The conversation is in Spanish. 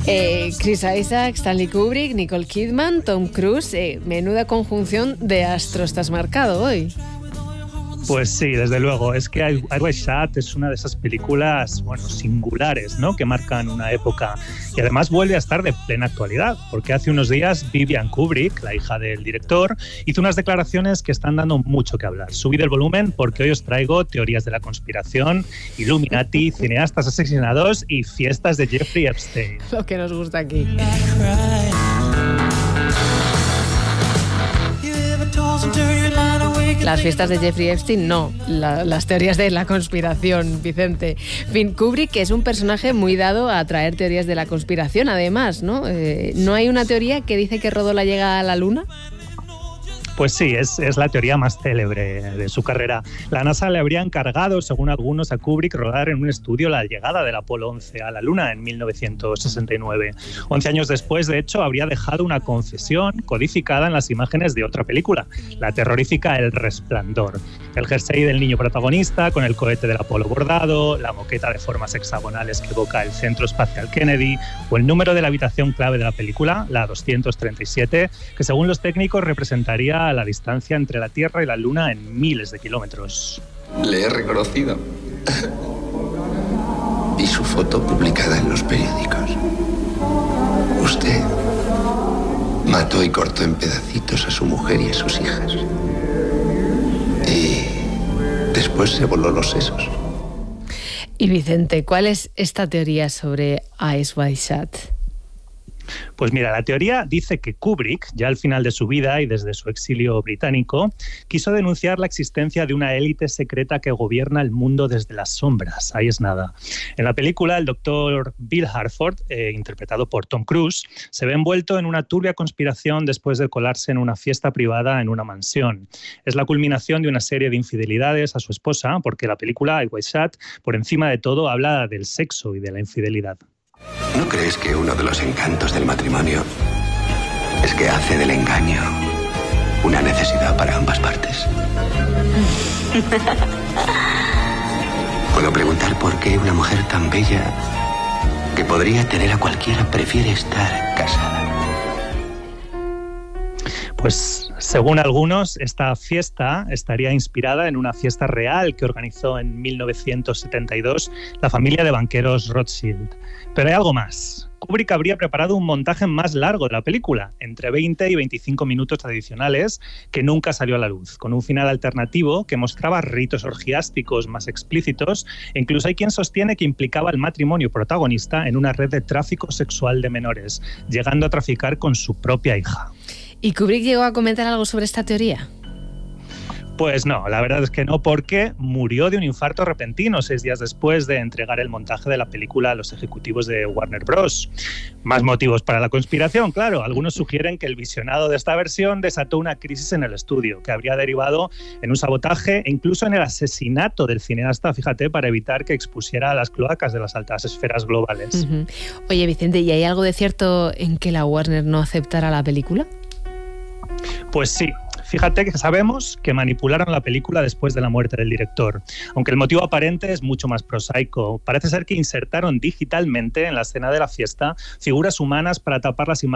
Chris Isaac, Stanley Kubrick, Nicole Kidman, Tom Cruise. Menuda conjunción de astros te has marcado hoy. Pues sí, desde luego. Es que Eyes Wide Shut es una de esas películas, singulares, ¿no?, que marcan una época. Y además vuelve a estar de plena actualidad, porque hace unos días Vivian Kubrick, la hija del director, hizo unas declaraciones que están dando mucho que hablar. Subid el volumen porque hoy os traigo teorías de la conspiración, Illuminati, cineastas asesinados y fiestas de Jeffrey Epstein. Lo que nos gusta aquí. Las fiestas de Jeffrey Epstein, no. Las teorías de la conspiración, Vicente. En fin, Kubrick es un personaje muy dado a traer teorías de la conspiración, además, ¿no? ¿No hay una teoría que dice que rodó la llegada a la Luna? Pues sí, es la teoría más célebre de su carrera. La NASA le habría encargado, según algunos, a Kubrick rodar en un estudio la llegada del Apolo 11 a la Luna en 1969. 11 años después, de hecho, habría dejado una confesión codificada en las imágenes de otra película, la terrorífica El Resplandor. El jersey del niño protagonista, con el cohete del Apolo bordado, la moqueta de formas hexagonales que evoca el Centro Espacial Kennedy, o el número de la habitación clave de la película, la 237, que según los técnicos representaría la distancia entre la Tierra y la Luna en miles de kilómetros. Le he reconocido. Vi su foto publicada en los periódicos. Usted mató y cortó en pedacitos a su mujer y a sus hijas. Y después se voló los sesos. Y Vicente, ¿cuál es esta teoría sobre Eyes Wide Shut? Pues mira, la teoría dice que Kubrick, ya al final de su vida y desde su exilio británico, quiso denunciar la existencia de una élite secreta que gobierna el mundo desde las sombras. Ahí es nada. En la película, el doctor Bill Harford, interpretado por Tom Cruise, se ve envuelto en una turbia conspiración después de colarse en una fiesta privada en una mansión. Es la culminación de una serie de infidelidades a su esposa, porque la película Eyes Wide Shut, por encima de todo, habla del sexo y de la infidelidad. ¿No crees que uno de los encantos del matrimonio es que hace del engaño una necesidad para ambas partes? ¿Puedo preguntar por qué una mujer tan bella, que podría tener a cualquiera, prefiere estar casada? Pues según algunos, esta fiesta estaría inspirada en una fiesta real que organizó en 1972 la familia de banqueros Rothschild. Pero hay algo más. Kubrick habría preparado un montaje más largo de la película, entre 20 y 25 minutos adicionales, que nunca salió a la luz, con un final alternativo que mostraba ritos orgiásticos más explícitos, e incluso hay quien sostiene que implicaba al matrimonio protagonista en una red de tráfico sexual de menores, llegando a traficar con su propia hija. ¿Y Kubrick llegó a comentar algo sobre esta teoría? Pues no, la verdad es que no, porque murió de un infarto repentino 6 días después de entregar el montaje de la película a los ejecutivos de Warner Bros. Más motivos para la conspiración, claro. Algunos sugieren que el visionado de esta versión desató una crisis en el estudio, que habría derivado en un sabotaje e incluso en el asesinato del cineasta, fíjate, para evitar que expusiera las cloacas de las altas esferas globales. Uh-huh. Oye, Vicente, ¿y hay algo de cierto en que la Warner no aceptara la película? Pues sí. Fíjate que sabemos que manipularon la película después de la muerte del director, aunque el motivo aparente es mucho más prosaico. Parece ser que insertaron digitalmente en la escena de la fiesta figuras humanas para tapar las imágenes